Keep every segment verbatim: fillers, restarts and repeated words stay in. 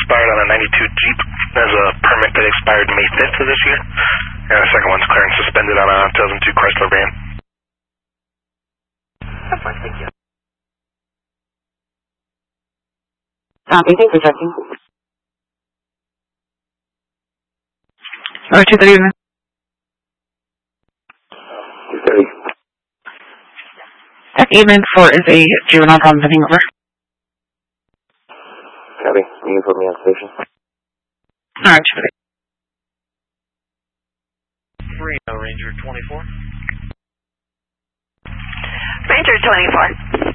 expired on a ninety-two Jeep. There's a permit that expired May fifth of this year. And the second one's clearance suspended on a two thousand two Chrysler van. That's fine, thank you. Copy, thanks for checking. Oh, two thirty. two thirty. Tech evening four is a juvenile problem sending over. Copy. You can put me on station. Alright, two thirty. Reno, Ranger twenty-four. Ranger twenty-four.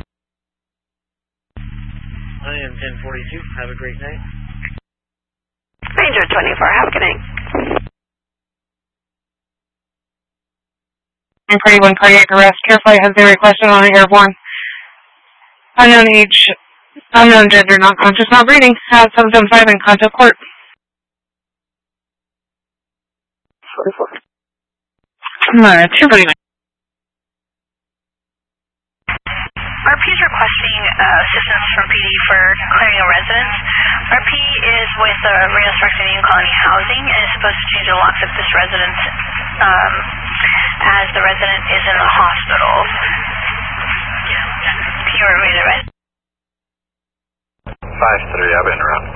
I am ten forty-two. Have a great night. Ranger twenty-four. Have a good night. ten forty-one cardiac arrest. Care flight has been requested on an airborne. Unknown age, unknown gender, not conscious, not breathing. Have seven seven five and contact court. forty-four. Uh, two forty-nine. R P is requesting uh, assistance from P D for clearing a residence. R P is with the Reno Sparks Indian Colony Housing and is supposed to change the locks of this residence um, as the resident is in the hospital. Can you read it right? five three, I've been around.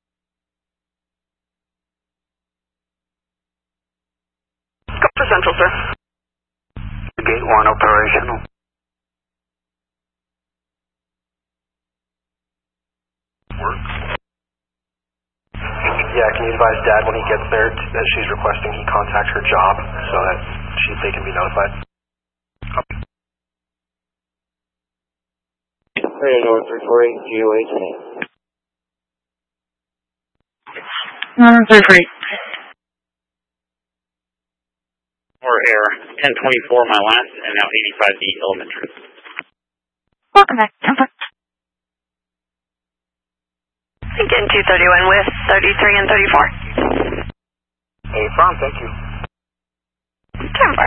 Go for Central, sir. Gate one operational. Works. Yeah, can you advise Dad when he gets there that she's requesting he contact her job so that she, they can be notified? Copy. Radio North three four eight, G O H name. Uh, three forty. Or air, ten twenty-four my last, and now eighty-five D elementary. Welcome back. Comfort. Again, two thirty-one with thirty-three and thirty-four. Hey, Farm, thank you. Timber.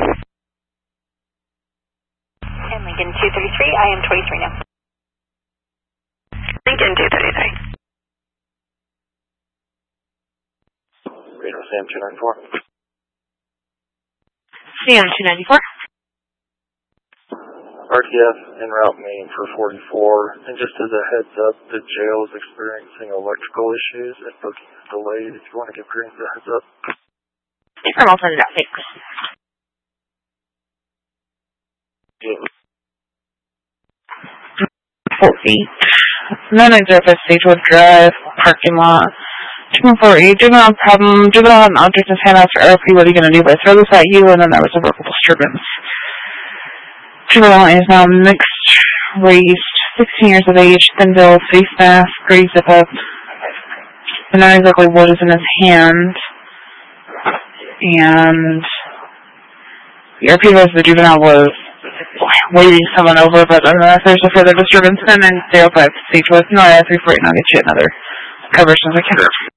And Lincoln two thirty-three, I am twenty-three now. Lincoln two thirty-three. Radio Sam two ninety-four. C M two ninety-four. R T F en route main for forty-four, and just as a heads up, the jail is experiencing electrical issues and booking is delayed. If you want to give Greens a heads up. From alternative, thanks. Four feet. nine nine zero five Stagewood Drive, parking lot. two one four eight, juvenile problem, juvenile and object is hand out for R P, what are you going to do? But I throw this at you, and then there was a verbal disturbance. Juvenile is now mixed race, sixteen years of age, thin build, face mask, gray zip up. And not exactly what is in his hand. And the R P was the juvenile was waving someone over, but I don't know if there's a further disturbance. And then zero five Stagewood, no, I have three four eight, and I'll get you another coverage since I can't